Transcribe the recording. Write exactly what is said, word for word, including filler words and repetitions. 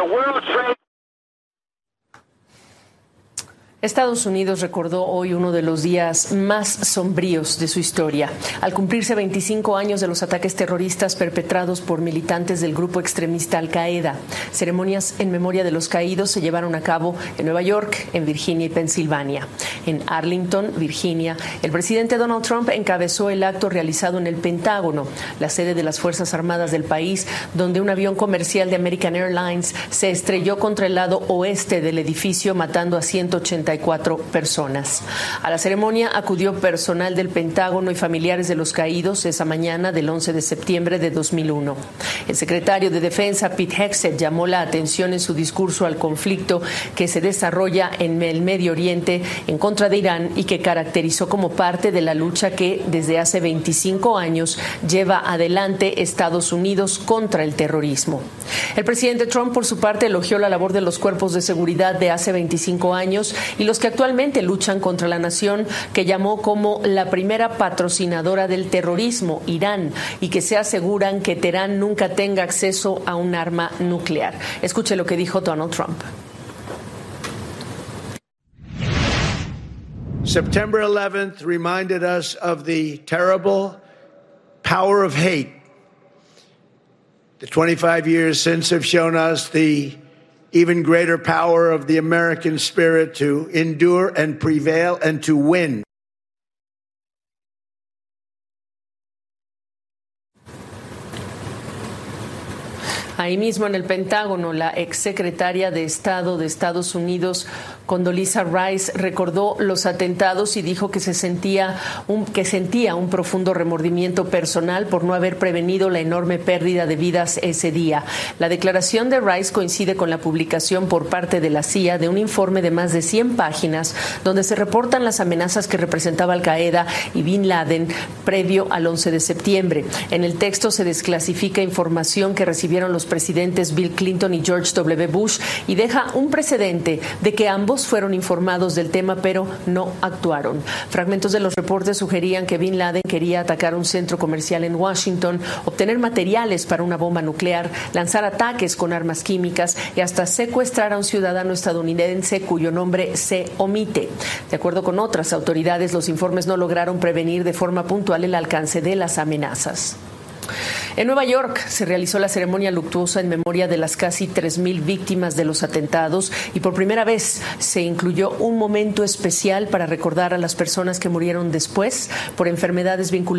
World Trade. Estados Unidos recordó hoy uno de los días más sombríos de su historia, al cumplirse veinticinco años de los ataques terroristas perpetrados por militantes del grupo extremista Al-Qaeda. Ceremonias en memoria de los caídos se llevaron a cabo en Nueva York, en Virginia y Pensilvania. En Arlington, Virginia, el presidente Donald Trump encabezó el acto realizado en el Pentágono, la sede de las Fuerzas Armadas del país, donde un avión comercial de American Airlines se estrelló contra el lado oeste del edificio, matando a ciento ochenta y cuatro personas. A la ceremonia acudió personal del Pentágono y familiares de los caídos esa mañana del once de septiembre de dos mil uno. El secretario de Defensa, Pete Hegseth, llamó la atención en su discurso al conflicto que se desarrolla en el Medio Oriente en contra de Irán y que caracterizó como parte de la lucha que desde hace veinticinco años lleva adelante Estados Unidos contra el terrorismo. El presidente Trump, por su parte, elogió la labor de los cuerpos de seguridad de hace veinticinco años y los que actualmente luchan contra la nación que llamó como la primera patrocinadora del terrorismo, Irán, y que se aseguran que Teherán nunca tenga acceso a un arma nuclear. Escuche lo que dijo Donald Trump. September eleventh reminded us of the terrible power of hate. The twenty-five years since have shown us the even greater power of the American spirit to endure and prevail and to win. Ahí mismo en el Pentágono, la exsecretaria de Estado de Estados Unidos, Condoleezza Rice, recordó los atentados y dijo que se sentía un, que sentía un profundo remordimiento personal por no haber prevenido la enorme pérdida de vidas ese día. La declaración de Rice coincide con la publicación por parte de la C I A de un informe de más de cien páginas donde se reportan las amenazas que representaba Al-Qaeda y Bin Laden previo al once de septiembre. En el texto se desclasifica información que recibieron los presidentes Bill Clinton y George W. Bush y deja un precedente de que ambos fueron informados del tema pero no actuaron. Fragmentos de los reportes sugerían que Bin Laden quería atacar un centro comercial en Washington, obtener materiales para una bomba nuclear, lanzar ataques con armas químicas y hasta secuestrar a un ciudadano estadounidense cuyo nombre se omite. De acuerdo con otras autoridades, los informes no lograron prevenir de forma puntual el alcance de las amenazas. En Nueva York se realizó la ceremonia luctuosa en memoria de las casi tres mil víctimas de los atentados y por primera vez se incluyó un momento especial para recordar a las personas que murieron después por enfermedades vinculadas